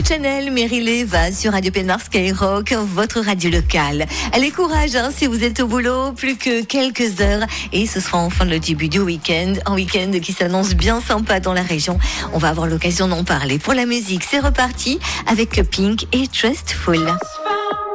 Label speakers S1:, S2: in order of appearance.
S1: Chanel, Meryl va sur Radio Pénard Skyrock, votre radio locale. Allez, courage si vous êtes au boulot, plus que quelques heures et ce sera enfin le début du week-end. Un week-end qui s'annonce bien sympa dans la région. On va avoir l'occasion d'en parler. Pour la musique, c'est reparti avec Pink et Trustful.